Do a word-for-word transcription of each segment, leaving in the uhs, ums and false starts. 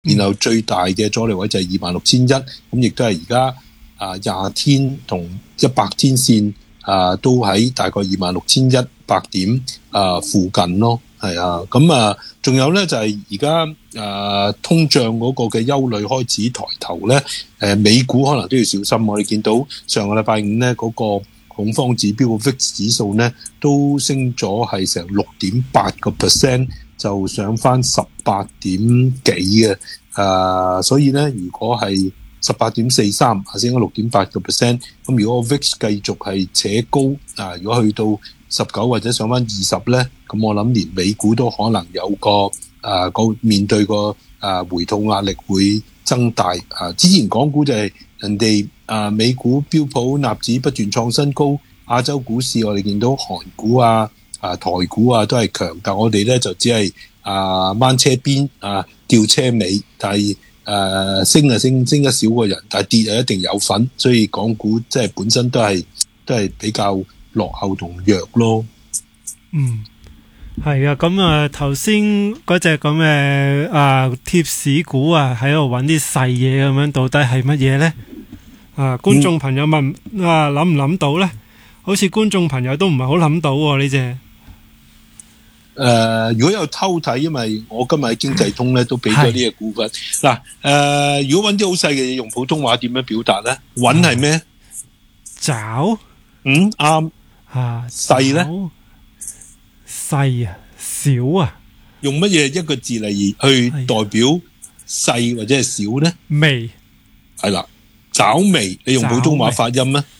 然後最大嘅阻力位就係二萬六千一，咁亦都係而家啊廿天同一百天線啊都喺大概二萬六千一百點啊附近咯，係啊，咁啊仲有咧就係而家啊通脹嗰個嘅憂慮開始抬頭咧，誒美股可能都要小心，我哋見到上個禮拜五咧嗰個恐慌指標個 V I X 指數咧都升咗係成六點八個 percent。就上翻十八點幾嘅，誒，所以咧，如果係十八點四三，下升咗六點八個 percent，咁如果個 V I X 繼續係扯高，啊，如果去到十九或者上翻二十咧，咁我諗連美股都可能有個誒個面對個誒回吐壓力會增大。啊，之前港股就係人哋誒美股標普納指不斷創新高，亞洲股市我哋見到韓股啊。啊，台股啊都係強，但我哋咧就只係啊掹車邊啊吊車尾，但係誒、啊、升啊升升得少個人，但係跌就一定有份，所以港股即係本身都係都係比較落後同弱咯。 嗯，係啊，咁啊頭先嗰隻咁嘅啊貼士股啊喺度揾啲細嘢咁樣，到底係乜嘢咧？啊，觀眾朋友問、嗯、啊諗唔諗到咧？好似觀眾朋友都唔係好諗到喎呢隻。 誒、呃，如果有偷睇，因為我今日喺經濟通咧都俾咗呢個股份。嗱，誒、呃，如果揾啲好細嘅嘢，用普通話點樣表達咧？揾係咩？ 找？ 嗯，啱。 啊， 細咧？ 細啊，少啊。 用乜嘢一個字嚟去代表細或者係少咧？ 微。 係啦，找微，你用普通話發音咩？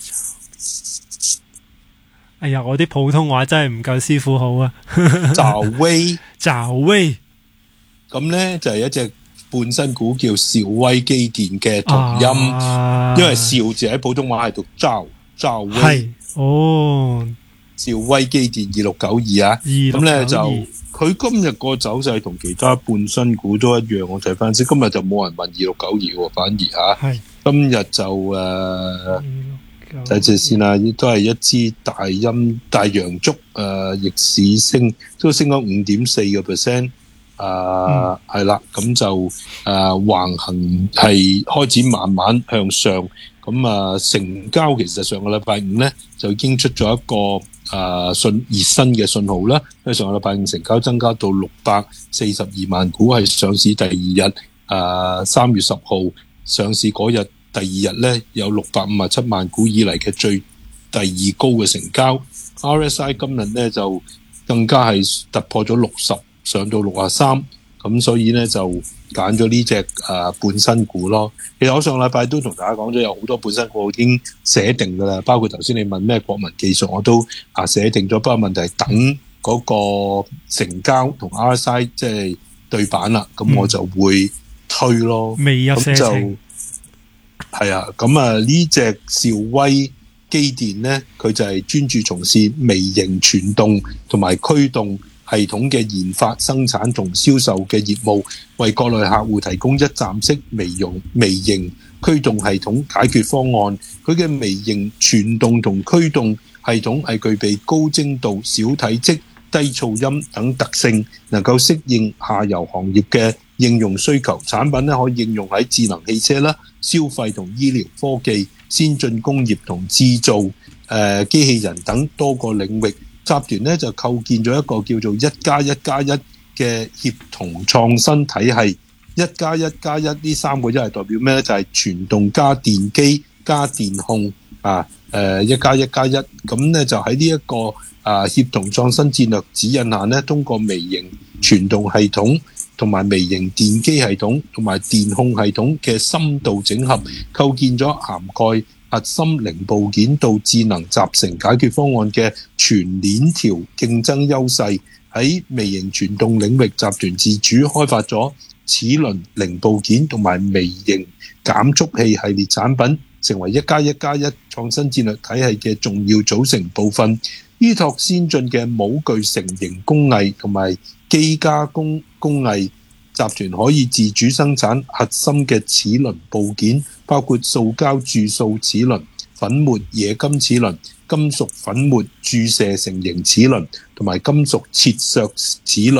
哎呀，我啲普通話真係唔夠師傅好啊！ 驟威， 驟威， 咁咧就係、是、一隻半新股叫兆威機電嘅同音，啊、因為兆字喺普通話係讀驟驟威。係哦， 兆威機電二六九二啊，咁咧就佢今日個走勢同其他半新股都一樣，我睇翻先。今日就冇人問二六九二喎，反而嚇，今日就誒。呃睇住先啦，都係一支大陰大陽燭，誒、呃、逆市升，都升咗五點四個 percent，啊係啦，咁就誒、呃、橫行係開始慢慢向上，咁啊成交其實上個禮拜五咧就已經出咗一個誒信熱身嘅信號啦，因為上個禮拜五成交增加到六百四十二萬股，係上市第二日，誒三月十號上市嗰日。第二日咧有六百五十七萬股以嚟嘅最第二高嘅成交 ，R S I 今日咧就更加係突破咗六十，上到六十三，咁所以咧就揀咗呢隻誒半新股咯。其實我上個禮拜都同大家講咗，有好多半新股已經寫定噶啦，包括頭先你問咩國民技術，我都啊寫定咗，不過問題係等嗰個成交同 R S I 即係對板啦，咁我就會推咯。 未入寫程。 係啊，咁啊呢隻兆威機電咧，佢就係專注從事微型傳動同埋驅動系統嘅研發、生產同銷售嘅業務，為國內客戶提供一站式微容微型驅動系統解決方案。佢嘅微型傳動同驅動系統係具備高精度、小體積、低噪音等特性，能夠適應下游行業嘅應用需求。產品咧可以應用喺智能汽車啦、消費同醫療科技、先進工業同製造、誒、呃、機器人等多個領域。集團咧就構建咗一個叫做一加一加一嘅協同創新體系。一加一加一呢三個一係代表咩咧？就係、是、傳動加電機加電控啊！誒一加一加一，咁咧就喺呢一個啊協同創新戰略指引下咧，通過微型傳動系統同埋微型電機系統同埋電控系統嘅深度整合，構建咗涵蓋核心零部件到智能集成解決方案嘅全鏈條競爭優勢。喺微型傳動領域，集團自主開發咗齒輪零部件同埋微型減速器系列產品，成為一加一加一創新戰略體系嘅重要組成部分。依託先進嘅模具成型工藝同埋機加工工藝，集團可以自主生產核心嘅齒輪部件，包括塑膠注塑齒輪、粉末冶金齒輪、金屬粉末注射成型齒輪同埋金屬切削齒輪。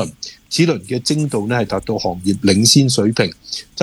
齒輪嘅精度呢係達到行業領先水平。